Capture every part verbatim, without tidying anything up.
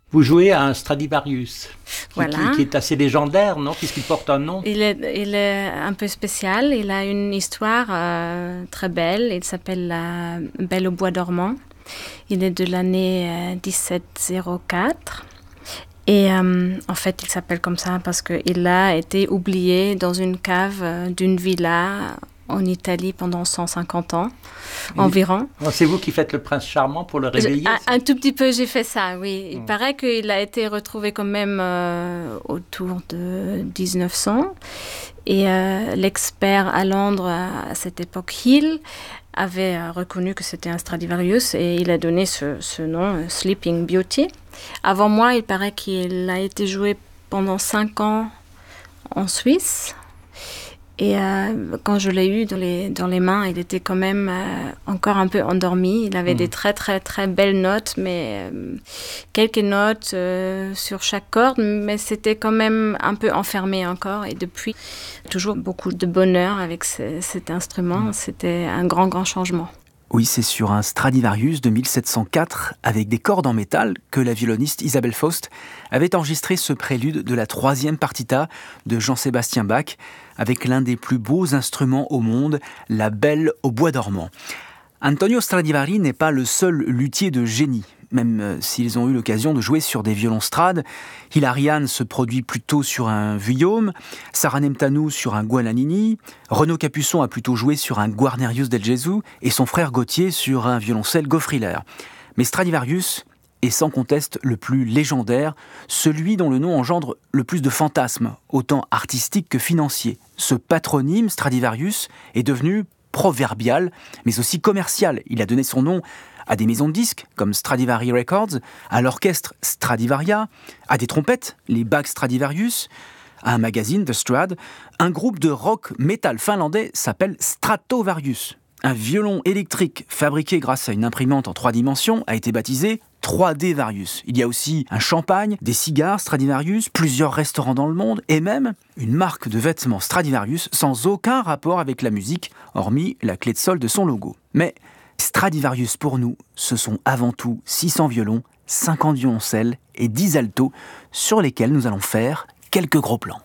Vous jouez à un Stradivarius, qui, Voilà. qui, qui est assez légendaire, non? Puisqu'il porte un nom. Il est, il est un peu spécial. Il a une histoire euh, très belle. Il s'appelle La Belle au bois dormant. Il est de l'année euh, dix-sept cent quatre. Et euh, en fait, il s'appelle comme ça parce qu'il a été oublié dans une cave euh, d'une villa en Italie pendant cent cinquante ans Et environ. C'est vous qui faites le prince charmant pour le réveiller? Je, un, un tout petit peu, j'ai fait ça, oui. Il mmh. paraît qu'il a été retrouvé quand même euh, autour de dix-neuf cents. Et euh, l'expert à Londres, à, à cette époque, Hill, avait euh, reconnu que c'était un Stradivarius et il a donné ce, ce nom, euh, Sleeping Beauty. Avant moi, il paraît qu'il a été joué pendant cinq ans en Suisse. Et euh, quand je l'ai eu dans les, dans les mains, il était quand même euh, encore un peu endormi. Il avait mmh. des très, très, très belles notes, mais euh, quelques notes euh, sur chaque corde, mais c'était quand même un peu enfermé encore. Et depuis, toujours beaucoup de bonheur avec ce, cet instrument. Mmh. C'était un grand, grand changement. Oui, c'est sur un Stradivarius de mille sept cent quatre, avec des cordes en métal, que la violoniste Isabelle Faust avait enregistré ce prélude de la troisième partita de Jean-Sébastien Bach, avec l'un des plus beaux instruments au monde, la Belle au bois dormant. Antonio Stradivari n'est pas le seul luthier de génie. Même s'ils ont eu l'occasion de jouer sur des violons Strad, Hilarion se produit plutôt sur un Vuillaume, Sarah Nemtanou sur un Guadagnini, Renaud Capuçon a plutôt joué sur un Guarnerius del Gesù et son frère Gauthier sur un violoncelle Goffriller. Mais Stradivarius est sans conteste le plus légendaire, celui dont le nom engendre le plus de fantasmes, autant artistiques que financiers. Ce patronyme, Stradivarius, est devenu proverbial, mais aussi commercial. Il a donné son nom à des maisons de disques comme Stradivari Records, à l'orchestre Stradivaria, à des trompettes, les Bach Stradivarius, à un magazine, The Strad. Un groupe de rock metal finlandais s'appelle Stratovarius. Un violon électrique fabriqué grâce à une imprimante en trois dimensions a été baptisé trois D Varius. Il y a aussi un champagne, des cigares Stradivarius, plusieurs restaurants dans le monde et même une marque de vêtements Stradivarius sans aucun rapport avec la musique, hormis la clé de sol de son logo. Mais Stradivarius, pour nous, ce sont avant tout six cents violons, cinquante violoncelles et dix altos sur lesquels nous allons faire quelques gros plans.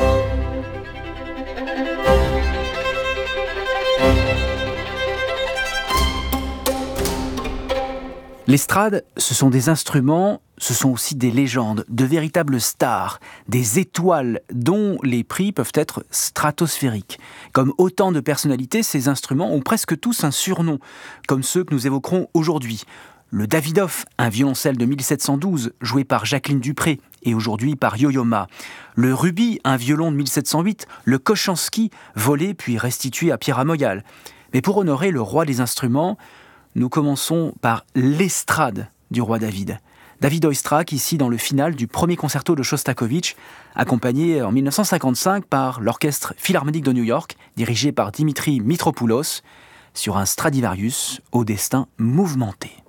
Les strades, ce sont des instruments, ce sont aussi des légendes, de véritables stars, des étoiles dont les prix peuvent être stratosphériques. Comme autant de personnalités, ces instruments ont presque tous un surnom, comme ceux que nous évoquerons aujourd'hui. Le Davidoff, un violoncelle de mille sept cent douze, joué par Jacqueline Dupré et aujourd'hui par Yo-Yo Ma. Le Ruby, un violon de mille sept cent huit, le Kochanski, volé puis restitué à Pierre Amoyal. Mais pour honorer le roi des instruments, nous commençons par l'estrade du roi David. David Oistrakh, ici dans le final du premier concerto de Shostakovich, accompagné en mille neuf cent cinquante-cinq par l'Orchestre Philharmonique de New York, dirigé par Dimitri Mitropoulos, sur un Stradivarius au destin mouvementé.